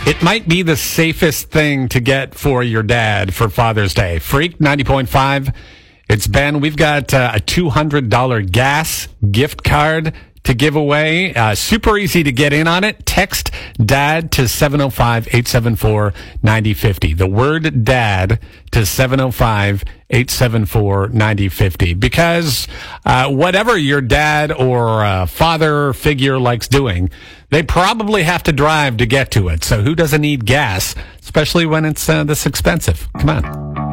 It might be the safest thing to get for your dad for Father's Day. Freak 90.5. It's Ben. We've got a $200 gas gift card to give away. Super easy to get in on it. Text DAD to 705-874-9050. The word DAD to 705-874-9050. Because whatever your dad or father figure likes doing, they probably have to drive to get to it. So who doesn't need gas, especially when it's this expensive? Come on.